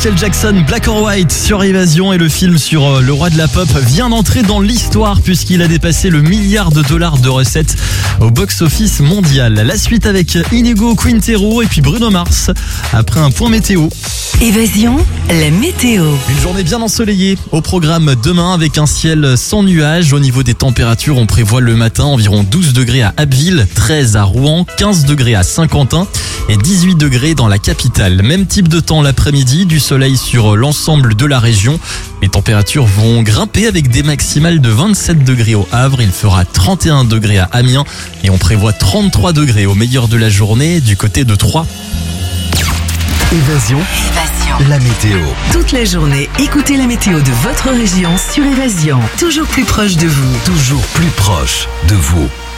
Michael Jackson, Black or White sur Évasion, et le film sur le roi de la pop vient d'entrer dans l'histoire puisqu'il a dépassé le $1 milliard de recettes au box-office mondial. La suite avec Inigo Quintero et puis Bruno Mars après un point météo. Évasion, la météo. Une journée bien ensoleillée au programme demain avec un ciel sans nuages. Au niveau des températures, on prévoit le matin environ 12 degrés à Abbeville, 13 à Rouen, 15 degrés à Saint-Quentin et 18 degrés dans la capitale. Même type de temps l'après-midi, du soleil sur l'ensemble de la région. Les températures vont grimper avec des maximales de 27 degrés au Havre. Il fera 31 degrés à Amiens et on prévoit 33 degrés au meilleur de la journée du côté de Troyes. Évasion, la météo. Toute la journée, écoutez la météo de votre région sur Évasion. Toujours plus proche de vous. Toujours plus proche de vous.